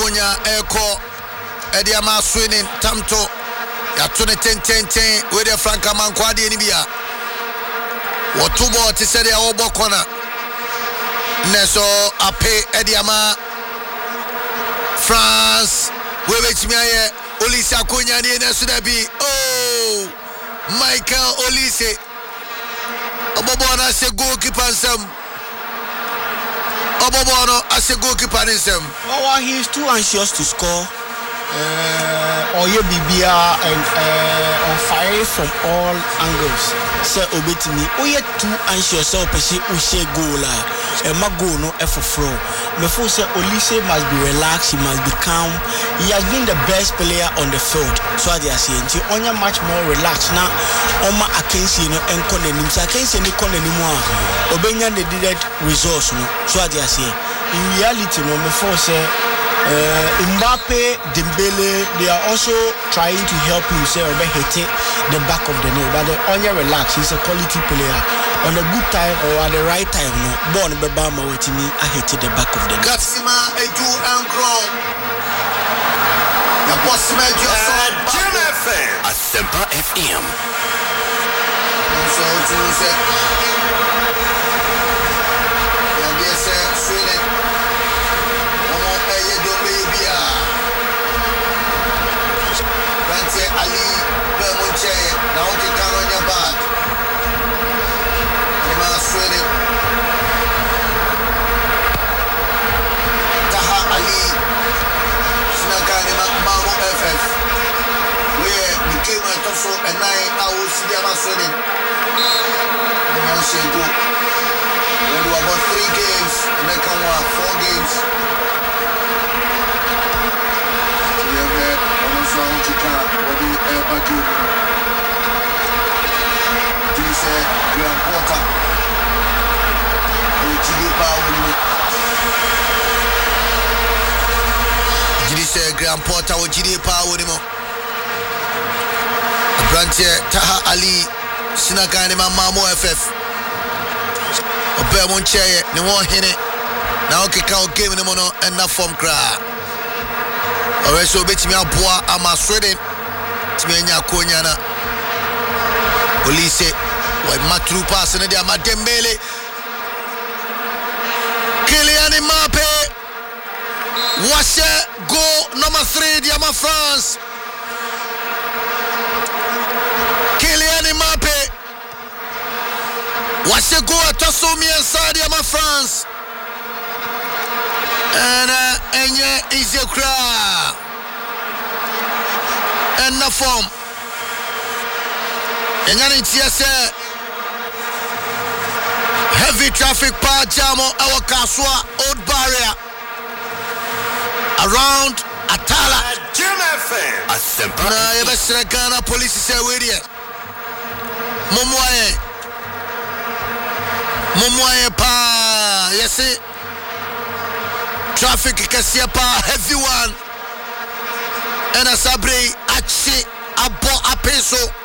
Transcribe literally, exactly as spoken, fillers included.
Konya Eko Ediama Swinin Tamto Yatune ten ten ten with the Franka Mankwadi Nibia. What two ball to say the Obo corner. Neso Ape Ediama France. We wait me here. Olise Konya ni Nesudabi. Oh, Michael Olise. Obobona se goalkeeper Sam. Obobono as a goalkeeper in Sam. Oh, he is too anxious to score. Uh, or you B B R and uh, on fire from all angles. Say Obetini, oh you too anxious so pursue Ushe goal and Mago no effort flow. Before say Olise must be relaxed, he must be calm. He has been the best player on the field. So they are saying to on much more relaxed now. Oma Akensi no and Konenim. So Akensi no Konenimwa. Obenya they did that resource no. So they are saying in reality no before say Uh, Mbappe, Dembele, they are also trying to help him say over hit the back of the net. But on your relax, he's a quality player. On a good time or at the right time, no. Born Bebama with me, I hit the back of the net. Gatsima Edu Ankro. The boss made your son. Jim F M. Asempa F M. So to say, and yes, sir, Ali Bermonche, now the Caronia Bad. Nima Sweden. Taha Ali Sinaganima Mamo F F. Where became a tosso and nine hours Sidiama Sweden. Nima Shego. We do about three games and then come on four games. Grand Porter, Grand Porter, Ojide Power, Branche Taha Ali, Sinakani Mamo F F, Bermonche, no one hit now kick out game in the mono and not from cry. Or so bet me out, boy, I'm a Sweden. Tmenya Konyana Olise Why Matru pass in there Dembele Kylian Mbappe Washe go number three Diama France Kylian Mbappe Washe go Atasomi and Diama France and uh, Enye Izekra and na form and yan it's heavy traffic power jam on our Kaswa old barrier around Atala Jim F M Asempa na yebesre Ghana police say we there momwaye momwaye pa yes traffic kasiya pa heavy one and a sabre achi abo apeso